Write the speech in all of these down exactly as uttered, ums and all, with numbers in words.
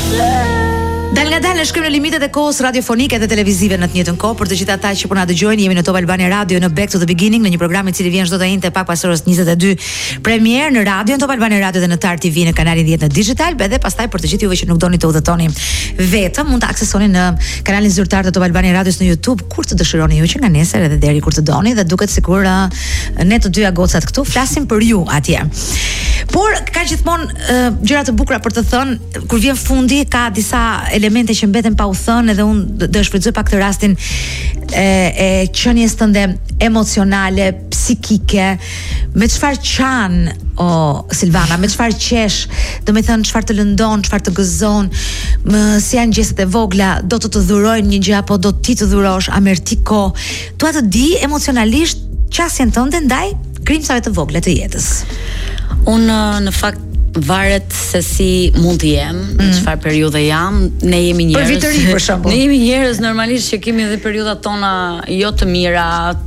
Dal nga dal në shkrim në limitet e kohës radiofonike dhe televizive në të njëjtën kohë për të gjithë ata që po na dëgjojnë, jemi në Top Albania Radio në Back to the Beginning, në një program i cili vjen çdo të njëjtë pak pas orës njëzet e dy premier në radio në Top Albania Radio dhe në Tar T V në kanalin dhjetë në digital, edhe pastaj për të gjithë juve që nuk doni të udhëtoni vetëm, mund të aksesoni në kanalin zyrtar të Top Albania Radios në YouTube kur të dëshironi ju që nga nesër edhe deri kur të doni, dhe duket sikur uh, ne të dyja gocat këtu flasim për ju atje. Por ka gjithmonë uh, gjëra të bukura për të thënë, kur vjen fundi ka disa elemente që mbeten pa u thënë, edhe unë do shfrytëzoj pak të rastin e, e qenies tënde emocionale, psikike, me çfarë qan o Silvana, me çfarë qesh, do me thënë çfarë të lëndon, çfarë të gëzon, më si janë gjestet e vogla, do të të dhurojnë një gjë apo do ti të dhurosh, a merr ti kohë, dua të di emocionalisht qasjen tënde ndaj krimsave të vogla të jetës. Unë në fakt varet se si mund të jem, në mm. çfarë periudhe jam, ne jemi njerëz. Për vitëri për shembull. Ne jemi njerëz normalisht që kemi edhe periudhat tona jo të mira,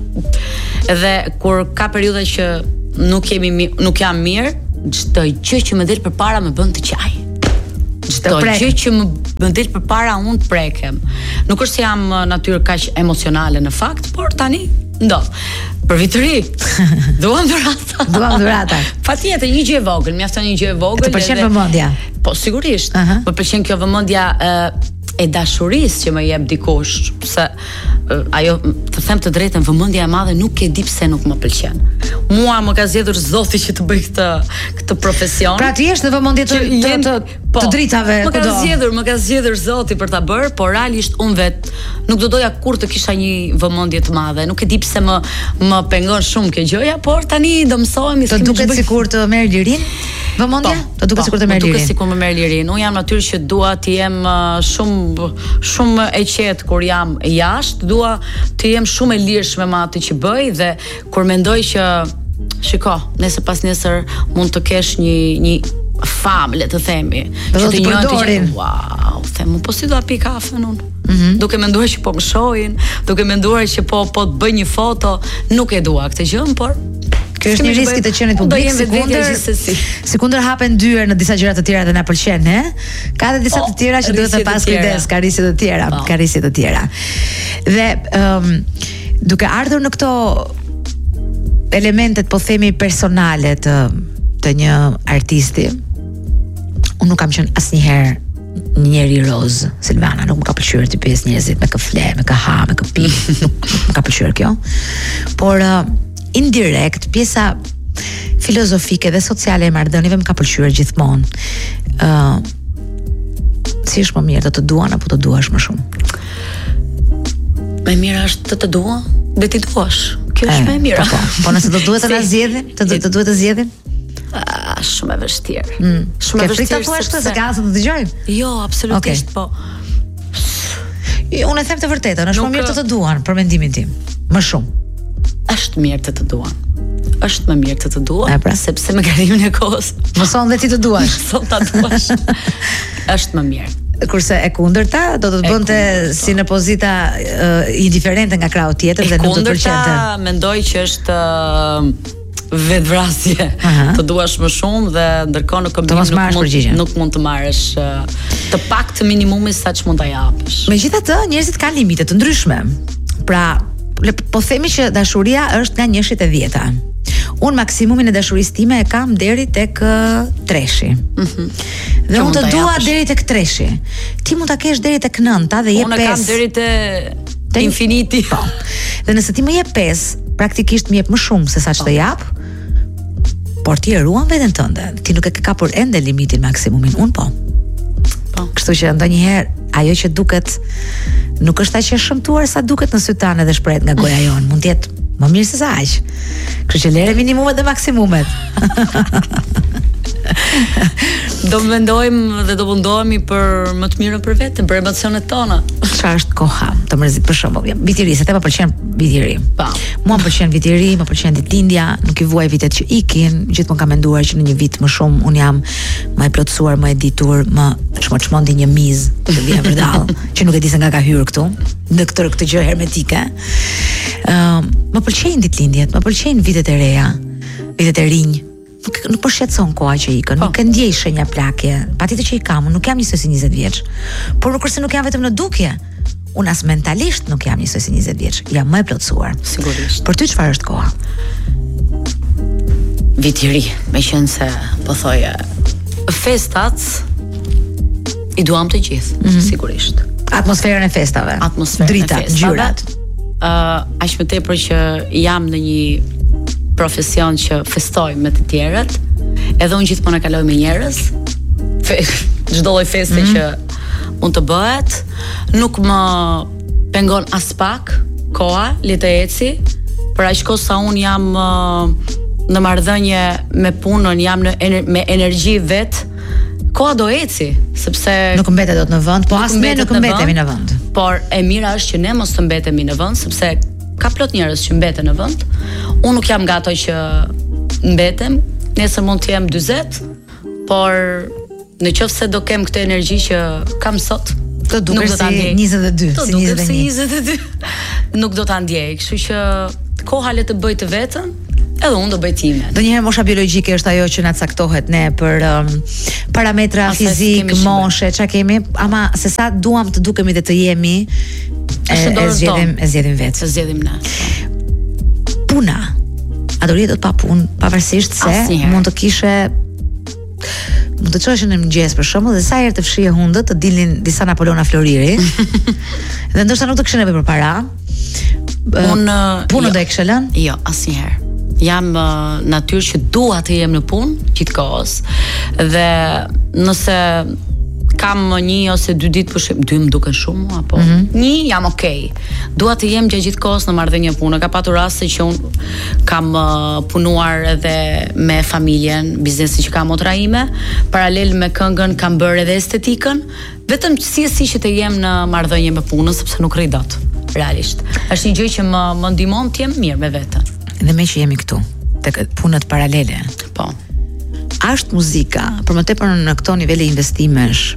edhe kur ka periudha që nuk jemi nuk jam mirë, çdo gjë që më del përpara më bën të qaj. Çdo gjë që më më del përpara unë të prekem. Nuk është se jam natyrë kaq emocionale në fakt, por tani ndodh. Për vitëri. Duam dhurata. Duam dhurata. Patjetër një gjë e vogël, mjafton një gjë e vogël. Të pëlqen vëmendja. Po sigurisht. Uh -huh. Më pëlqen kjo vëmendja uh, e dashurisë që më jep dikush, se uh, ajo, të them të drejtën, vëmendja e madhe nuk e di pse nuk më pëlqen. Mua më ka zgjedhur Zoti që të bëj këtë këtë profesion. Pra ti je në vëmendje të të, të, po, të dritave më ka kudo. zgjedhur, më ka zgjedhur Zoti për ta bërë, por realisht unë vet nuk do doja kur të kisha një vëmendje të madhe. Nuk e di pse më më pengon shumë kjo gjëja, por tani do mësohemi. Të duket sikur të merr lirin? Vëmendja? Të duket sikur të merr lirin. Duket sikur më merr lirin. Unë jam natyrë që dua të jem shumë shumë e qetë kur jam jashtë, dua të jem shumë e lirshme me atë që bëj, dhe kur mendoj që shiko, nesër pas nesër mund të kesh një një famë, le të themi, që të përdorin. Wow, them, po si do ta pi kafen unë? Mm -hmm. Duke menduar që po më shohin, duke menduar që po po të bëj një foto, nuk e dua këtë gjë, por kjo është një risk i të qenit publik, sekundër, sekundër hapen dyer në disa gjëra të tjera që na pëlqen, he? Ka edhe disa të tjera që duhet të pas kujdes, ka risje të tjera, oh. ka risje të tjera. Dhe um, duke ardhur në këto elementet, po themi personale të të një artisti, unë nuk kam qenë asnjëherë një njeri roz, Silvana, nuk më ka pëlqyer të pjes njerëzit me këfle, me këha, me këpi, nuk, nuk më ka pëlqyer kjo. Por uh, indirekt pjesa filozofike dhe sociale e marrëdhënieve më ka pëlqyer gjithmonë. Ë uh, si është më mirë, të të duan apo të duash më shumë? Më mirë është të të dua dhe ti duash. Kjo është më e mira. Po, po, po nëse do duhet të na zgjedhin, të të duhet të zgjedhin? Ah, shumë e vështirë. Mm. Shumë e vështirë. Ke frikë të se ka asë të dëgjojnë? Jo, absolutisht, okay. Po. Unë e them të vërtetën, është më mirë të të duan, për mendimin tim. Më shumë. Është mirë të të duan. Është më mirë të të duan, pra? Sepse me kalimin e kohës. Mëson dhe ti të duash. Mëson ta duash. Është më mirë. Kurse e kundërta do të të bënte si në pozita uh, indiferente nga krau tjetër dhe nuk do të pëlqente. E kundërta mendoj që është uh, vetvrasje. Të duash më shumë dhe ndërkohë në kombim nuk mund nuk mund të marrësh uh, të paktën minimumi sa që mund ta japësh. Megjithatë, njerëzit kanë limite të ndryshme. Pra, po themi që dashuria është nga njëshit e dhjeta. Unë maksimumin e dashurisë time e kam deri tek uh, treshi. Mhm. Dhe unë të dua deri tek treshi. Ti mund ta kesh deri tek nënta dhe jep pesë. Unë kam deri te te infiniti. Po. Dhe nëse ti më jep pesë, praktikisht më jep më shumë se sa ç'të jap. Por ti e ruan veten tënde. Ti nuk e ke kapur ende limitin maksimumin. Unë po. Po. Kështu që ndonjëherë ajo që duket nuk është aq e shëmtuar sa duket në sy tanë dhe shprehet nga goja jon. Mund të jetë më mirë se sa aq. Kështu që lere minimumet dhe maksimumet. Do mendojmë dhe do mundohemi për më të mirën për veten, për emocionet tona. Çfarë është koha? Të mërzit për shembull, vitiri, se te më pëlqen vitiri. Po. Mua më pëlqen vitiri, më pëlqen ditëlindja, nuk i vuaj vitet që ikin, gjithmonë kam menduar që në një vit më shumë un jam më e plotësuar, më e ditur, më çmon-çmondi një miz të vjen vërdall, që nuk e di se nga ka hyrë këtu, në këtë këtë gjë hermetike. Ëm, uh, më pëlqejnë ditëlindjet, më pëlqejnë vitet e reja, vitet e rinj. nuk nuk po shqetëson koha që ikën, nuk e ndjej shenja plakje. Patjetër që i kam, unë nuk jam njësoj si njëzet vjeç. Por nuk është se nuk jam vetëm në dukje. Unë as mentalisht nuk jam njësoj si njëzet vjeç. Jam më e plotësuar. Sigurisht. Për ty çfarë është koha? Vit i ri, me qenë se po thoje festat i duam të gjithë, mm-hmm. sigurisht. Atmosferën e festave. Atmosferën Drita, e festave. Ngjyrat. Ë, uh, aq më tepër që jam në një profesion që festoj me të tjerët, edhe unë gjithmonë e kaloj me njerëz. Çdo lloj feste mm-hmm. që mund të bëhet, nuk më pengon as pak koha, le të eci, për aq kohë sa unë jam uh, në marrëdhënie me punën, jam në ener me energji vet, koha do eci, sepse nuk mbetet dot në vend, po as ne nuk mbetemi në vend. Por e mira është që ne mos të mbetemi në vend, sepse ka plot njerëz që mbeten në vend. Unë nuk jam nga ato që mbetem, nesër mund të jem dyzet, por në qoftë se do kem këtë energji që kam sot, të dukesh si njëzet e dy, si njëzet e një. Si njëzet e dy. Nuk do ta ndjej, kështu që koha le të bëj të vetën, edhe unë do bëj timen. Donjëherë mosha biologjike është ajo që na caktohet ne për um, parametra Asa fizik, moshe, çka kemi, ama se sa duam të dukemi dhe të jemi, e, e zgjedhim, e zgjedhim vetë. E zgjedhim ne. Puna. A do rritet pa punë, pavarësisht se Asnjëherë. mund të kishe mund të çohesh në mëngjes për shembull dhe sa herë të fshije hundët të dilnin disa Napoleona Floriri. Dhe ndoshta nuk të kishin nevojë për para. Unë punën do e kishe lënë? Jo, asnjëherë. Jam uh, natyrë që dua të jem në punë gjithkohës dhe nëse kam një ose dy ditë pushim, dy më duken shumë mua, po mm-hmm. një jam okay. Dua të jem gjatë gjithkohës në marrëdhënie pune. Ka patur raste që un kam uh, punuar edhe me familjen, biznesin që ka motra ime, paralel me këngën kam bërë edhe estetikën, vetëm si e si që të jem në marrëdhënie me punën, sepse nuk rri dot. Realisht. Është një gjë që më më ndihmon të jem mirë me veten. Dhe me që jemi këtu, tek punët paralele. Po. A është muzika, për më tepër në këto nivele investimesh,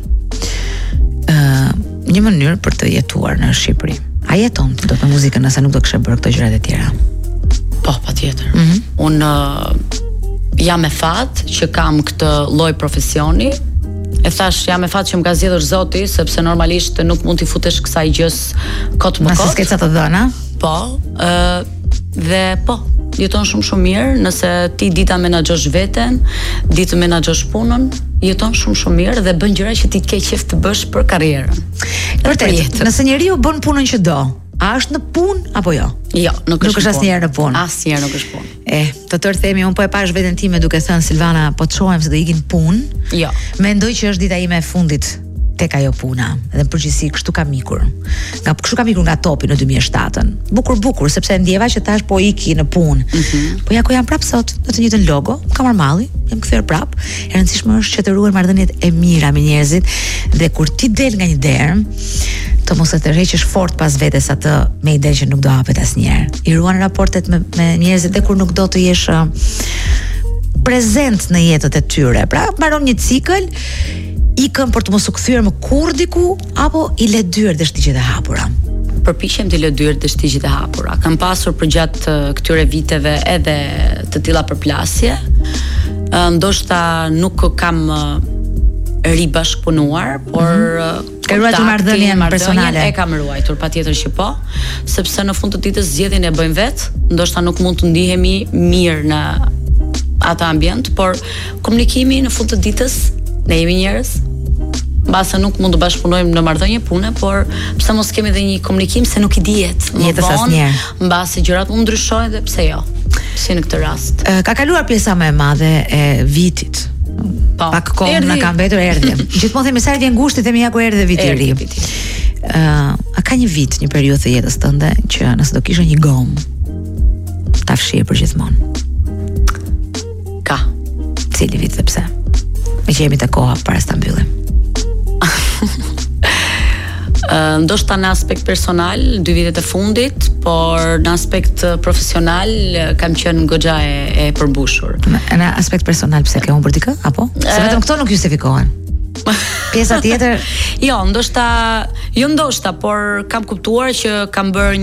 uh, një mënyrë për të jetuar në Shqipëri? A jeton ti do të muzikën nëse nuk do kishe bërë këto gjërat e tjera? Po, patjetër. Mm-hmm. Unë uh, jam e fat që kam këtë lloj profesioni. E thash jam e fat që më ka zgjedhur Zoti, sepse normalisht nuk mund t'i futesh kësaj gjës kot më kot. Nëse s'ke ca të dhëna? Po, ë uh, dhe po, jeton shumë shumë mirë, nëse ti dita menaxhosh veten, ditë menaxhosh punën, jeton shumë shumë mirë dhe bën gjëra që ti ke qejf të bësh për karrierën. Vërtet, nëse njeriu bën punën që do, a është në punë apo jo? Jo, nuk është. Nuk është asnjëherë në punë. Asnjëherë nuk është punë. E, të tërë themi, unë po e pash veten time duke thënë Silvana, po të shohem se do ikin punë. Jo. Mendoj që është dita ime e fundit tek ajo puna, dhe në përgjithësi kështu kam ikur. Nga kështu kam ikur nga topi në dy mijë e shtatën. Bukur bukur, sepse ndjeva që tash po iki në punë. Mm-hmm. Po ja ku jam prap sot, në të njëjtën logo, kam marr malli, jam kthyer prap. E rëndësishme është që të ruajmë marrëdhëniet e mira me njerëzit dhe kur ti del nga një derë, të mos e tërheqësh fort pas vetes atë me ide që nuk do hapet asnjëherë. I ruan raportet me, me njerëzit dhe kur nuk do të jesh uh, prezent në jetët e tyre. Pra, mbaron një cikël, ikën për të mos u kthyer më kurrë diku apo i le dyert dhe shtigjet e hapura? Përpiqem të lë dyert dhe shtigjet e hapura. Kam pasur përgjatë uh, këtyre viteve edhe të tilla përplasje. Uh, ndoshta nuk kam uh, ri bashkëpunuar, por mm-hmm. Ka ruajtur marrëdhënien personale. E kam ruajtur, patjetër që po, sepse në fund të ditës zgjedhjen e bëjmë vet, ndoshta nuk mund të ndihemi mirë në atë ambient, por komunikimi në fund të ditës, ne jemi njerëz, mbase nuk mund të bashkëpunojmë në marrëdhënie pune, por pse mos kemi edhe një komunikim se nuk i dihet. Jetës asnjëherë. Mbase gjërat mund ndryshojnë dhe pse jo? Si në këtë rast. Ka kaluar pjesa më e madhe e vitit. Po, pak kohë na ka mbetur erdhi. Gjithmonë themi sa herë vjen gushti, themi ja ku erdhi viti i ri. Ë, a ka një vit, një periudhë të jetës tënde që nëse do kishe një gomë, ta fshije për gjithmonë? Ka. Cili vit dhe pse? Me që jemi të koha para se ta mbyllim. Uh, ndoshta në aspekt personal, dy vitet e fundit, por në aspekt profesional kam qenë goxha e, e përmbushur. Në, në aspekt personal pse ke humbur dikë apo? Se vetëm këto nuk justifikohen. Pjesa tjetër, jo, ndoshta, jo ndoshta, por kam kuptuar që kam bërë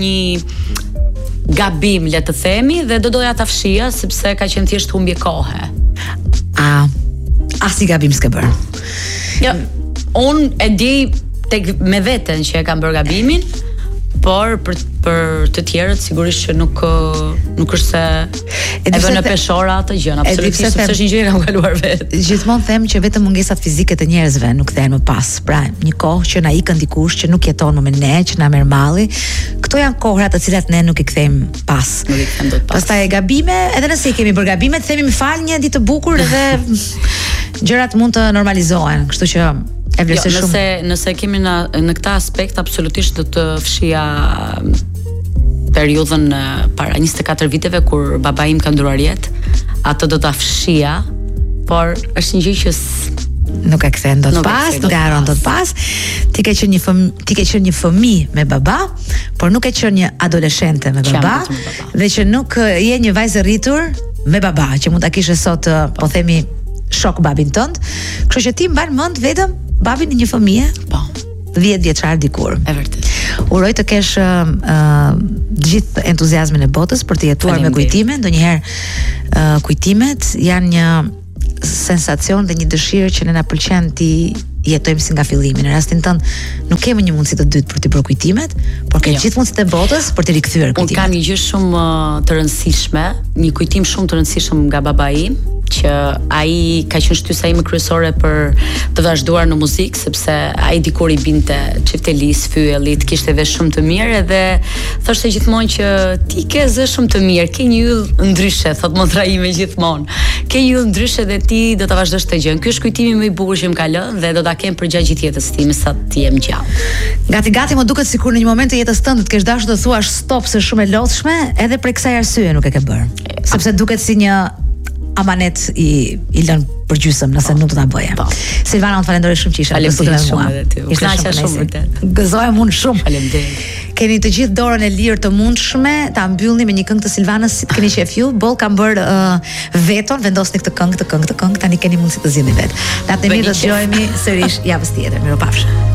një gabim, le të themi, dhe do doja ta fshija sepse ka qenë thjesht humbje kohe. A as i gabim s'ke bërë? Jo, unë e di tek me veten që e kam bërë gabimin, por për për të tjerët sigurisht që nuk nuk është se e vënë në peshora atë gjën, absolutisht, sepse është një gjë që kam kaluar vetë. Gjithmonë them që vetëm mungesat fizike të njerëzve nuk kthehen më pas. Pra, një kohë që na ikën dikush që nuk jeton më me ne, që na merr malli, këto janë kohra të cilat ne nuk i kthejmë pas. Nuk i kthejmë dot pas. Pastaj gabime, edhe nëse i kemi bërë gabime, të themi më fal, një ditë të bukur dhe gjërat mund të normalizohen, kështu që e vlerësoj jo, shumë. Nëse nëse kemi në në këtë aspekt absolutisht do të fshija periudhën para njëzet e katër viteve kur baba im ka ndruar jetë, atë do ta fshija, por është një gjë që nuk e kthen dot pas, nuk e haron dot pas. Ti ke qenë një fëmijë, ti ke qenë një fëmijë me baba, por nuk e qenë një adoleshente me baba, dhe që nuk je një vajzë rritur me baba, që mund ta kishe sot, po themi, shok babin tënd. Kështu që ti mban mend vetëm babin e një fëmie, po, dhjetë vjeçar dikur. E vërtet. Uroj të kesh uh, uh, gjithë entuziazmin e botës për të jetuar me kujtime. Ndonjëherë uh, kujtimet janë një sensacion dhe një dëshirë që ne na pëlqen ti jetojmë si nga fillimi. Në rastin tënd nuk kemi një mundësi të dytë për të bërë kujtimet, por ke jo. gjithë mundësitë e botës për të rikthyer kujtimet. Unë kam një gjë shumë të rëndësishme, një kujtim shumë të rëndësishëm nga baba im, që ai ka qenë shtysa ime kryesore për të vazhduar në muzikë, sepse ai dikur i binte çiftelis, fyellit, kishte vesh shumë të mirë dhe thoshte gjithmonë që ti ke zë shumë të mirë, ke një yll ndryshe, thot motra ime gjithmonë. Ke një yll ndryshe dhe ti do ta vazhdosh të gjën. Ky është kujtimi më i bukur që më ka lënë dhe do ta kem për gjatë gjithë jetës time sa të jem gjallë. Gati gati më duket sikur në një moment të jetës tënde të kesh dashur të thuash stop, se shumë e lodhshme, edhe për kësaj arsye nuk e ke bërë. Sepse duket si një amanet i i lën për gjysmë nëse nuk do ta bëje. Silvana, unë falenderoj shumë që ishe në studio me mua. Ishte shumë shumë vërtet. Gëzohem unë shumë. Faleminderit. Keni të gjithë dorën e lirë të mundshme, ta mbyllni me një këngë të Silvanës, si të keni qef ju. Boll kam bërë uh, veton, vendosni këtë këngë, këtë këngë, këtë këngë, tani keni mundësi të zgjidhni vetë. Natë mirë, do të dëgjohemi sërish javës tjetër. Mirupafshim.